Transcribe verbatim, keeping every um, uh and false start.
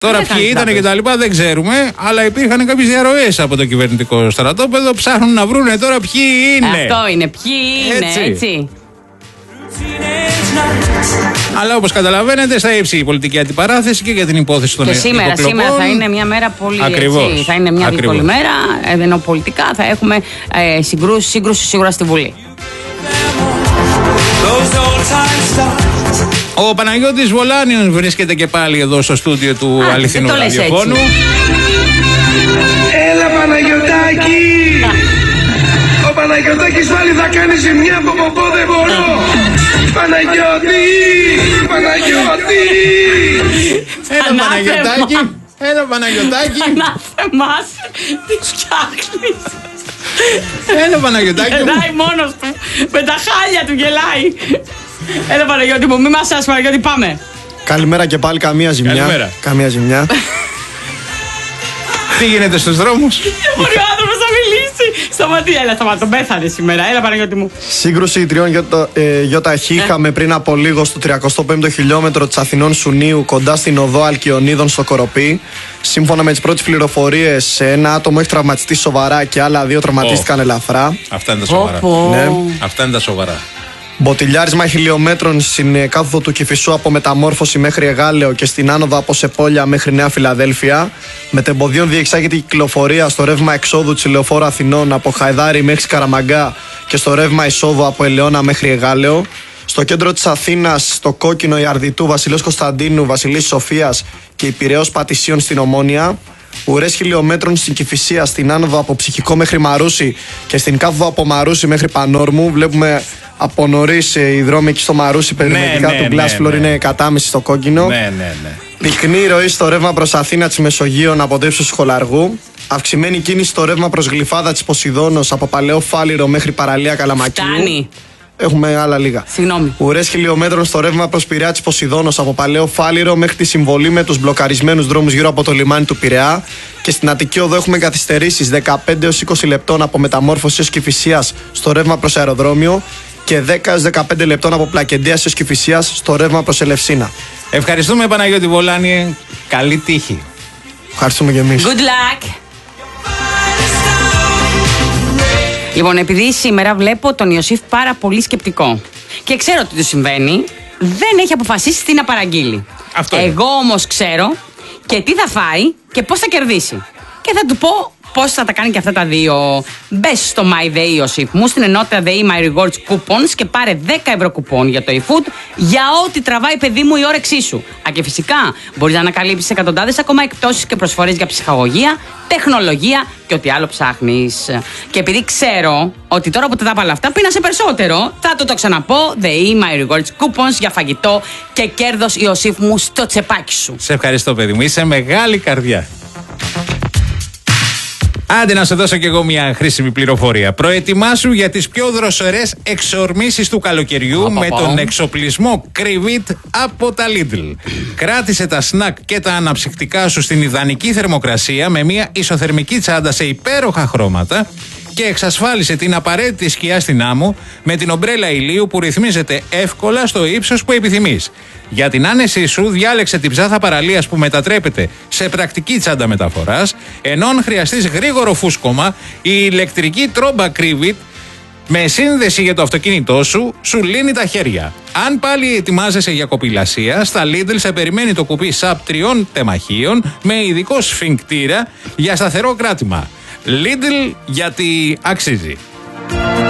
Τώρα ποιοι ήταν και τα λοιπά δεν ξέρουμε, αλλά υπήρχαν κάποιες διαρροές από το κυβερνητικό στρατόπεδο. Ψάχνουν να βρούνε τώρα ποιοι είναι. Αυτό είναι, ποιοι είναι, έτσι. έτσι. Αλλά όπως καταλαβαίνετε, στα ύψη η πολιτική αντιπαράθεση και για την υπόθεση των υποκλοπών. Και σήμερα, σήμερα θα είναι μια μέρα πολύ έτσι, θα είναι μια Ακριβώς. δύσκολη μέρα, ενώ πολιτικά θα έχουμε ε, συγκρούση, σύγκρουση σίγουρα στη Βουλή. Ο Παναγιώτης Βολάνιος βρίσκεται και πάλι εδώ στο στούντιο του Α, αληθινού ραδιοφώνου. Έλα Παναγιωτάκη! Ο Παναγιωτάκης πάλι θα κάνει ζημιά από ποπό, δεν μπορώ! Παναγιώτη! Παναγιώτη! Έλα Παναγιωτάκη! Έλα Παναγιωτάκη! Ανάθεμας! Τι φτιάχνεις! Έλα Παναγιωτάκη! Γελάει μόνος του! Με τα χάλια του γελάει! Έλα Παναγιώτη μου, μη μασάς Παναγιώτη, πάμε! Καλημέρα και πάλι, καμία ζημιά. Καλημέρα. Καμία ζημιά. Τι γίνεται στους δρόμους? Μπορεί ο άνθρωπος να μιλήσει! Σταματή, έλα σταματή, τον πέθανε σήμερα, έλα Παναγιώτη μου. Σύγκρουση τριών γιοταχή είχαμε πριν από λίγο στο τριακοστό πέμπτο χιλιόμετρο της Αθηνών Σουνίου, κοντά στην οδό Αλκιονίδων στο Κοροπή. Σύμφωνα με τις πρώτες πληροφορίες, ένα άτομο έχει τραυματιστεί σοβαρά και άλλα δύο τραυματίστηκαν oh. ελαφρά. Αυτά είναι τα σοβαρά. Oh, oh. Ναι. Αυτά είναι τα σοβαρά. Μποτιλιάρισμα χιλιόμετρων στην κάθοδο του Κηφισού από Μεταμόρφωση μέχρι Εγάλεο και στην άνοδο από Σεπόλια μέχρι Νέα Φιλαδέλφια. Μετεμποδίων διεξάγεται η κυκλοφορία στο ρεύμα εξόδου της Λεωφόρου Αθηνών από Χαϊδάρη μέχρι Σκαραμαγκά και στο ρεύμα εισόδου από Ελαιώνα μέχρι Εγάλεο. Στο κέντρο της Αθήνας, στο Κόκκινο, Ιαρδιτού, Βασιλέως Κωνσταντίνου, Βασιλής Σοφίας και η Πειραιώς Πατησίων στην Ομόνια. Ουρές χιλιόμετρων στην Κηφισία, στην άνοδο από Ψυχικό μέχρι Μαρούσι και στην κάθοδο από Μαρούσι μέχρι Πανόρμου. Βλέπουμε από νωρίς οι δρόμοι εκεί στο Μαρούσι, περιμετρικά ναι, του ναι, Glassfloor ναι, ναι. είναι κατάμεση στο κόκκινο. Ναι, ναι, ναι. Πυκνή ροή στο ρεύμα προς Αθήνα της Μεσογείων από το ύψος του Χολαργού. Αυξημένη κίνηση στο ρεύμα προς Γλυφάδα της Ποσειδώνος από Παλαιό Φάληρο μέχρι Παραλία Καλαμακίου. Φτάνει. Έχουμε άλλα λίγα. Συγγνώμη. Ουρές χιλιόμετρων στο ρεύμα προς Πειραιά της Ποσειδώνος από Παλαιό Φάληρο μέχρι τη συμβολή με τους μπλοκαρισμένους δρόμους γύρω από το λιμάνι του Πειραιά. Και στην Αττική Οδό έχουμε καθυστερήσεις δεκαπέντε έως είκοσι λεπτών από Μεταμόρφωση έως Κηφισίας στο ρεύμα προς αεροδρόμιο και δέκα έως δεκαπέντε λεπτών από Πλακεντίας έως Κηφισίας στο ρεύμα προς Ελευσίνα. Ευχαριστούμε Παναγιώτη Βολάνιε. Καλή τύχη. Ευχαριστούμε και εμείς. Good luck! Λοιπόν, επειδή σήμερα βλέπω τον Ιωσήφ πάρα πολύ σκεπτικό και ξέρω τι του συμβαίνει, δεν έχει αποφασίσει τι να παραγγείλει. Αυτό Εγώ είναι. όμως ξέρω και τι θα φάει και πώς θα κερδίσει. Και θα του πω πώς θα τα κάνει και αυτά τα δύο. Μπες στο MyDay Ιωσήφ μου, στην ενότητα ΔΕΗ My Rewards Coupons και πάρε δέκα ευρώ κουπόν για το eFood για ό,τι τραβάει παιδί μου η όρεξή σου. Α, και φυσικά μπορείς να ανακαλύψεις εκατοντάδες ακόμα εκπτώσεις και προσφορές για ψυχαγωγία, τεχνολογία και ό,τι άλλο ψάχνεις. Και επειδή ξέρω ότι τώρα που τα είπα όλα αυτά πίνασε περισσότερο, θα το το ξαναπώ. ΔΕΗ My Rewards Coupons για φαγητό και κέρδος Ιωσήφ μου στο τσεπάκι σου. Σε ευχαριστώ παιδί μου, είσαι μεγάλη καρδιά. Άντε να σου δώσω κι εγώ μια χρήσιμη πληροφορία. Προετοιμάσου για τις πιο δροσερές εξορμήσεις του καλοκαιριού Απα, με πα. τον εξοπλισμό Krivit από τα Lidl. Κράτησε τα σνακ και τα αναψυκτικά σου στην ιδανική θερμοκρασία με μια ισοθερμική τσάντα σε υπέροχα χρώματα και εξασφάλισε την απαραίτητη σκιά στην άμμο με την ομπρέλα ηλίου που ρυθμίζεται εύκολα στο ύψος που επιθυμείς. Για την άνεσή σου διάλεξε την ψάθα παραλίας που μετατρέπεται σε πρακτική τσάντα μεταφοράς, ενώ αν χρειαστείς γρήγορο φούσκωμα, η ηλεκτρική τρόμπα Krivit με σύνδεση για το αυτοκίνητό σου σου λύνει τα χέρια. Αν πάλι ετοιμάζεσαι για κοπηλασία, στα Lidl σε περιμένει το κουπί σαπ τριών τεμαχίων με ειδικό σφιγκτήρα για σταθερό κράτημα. Lidl, γιατί αξίζει.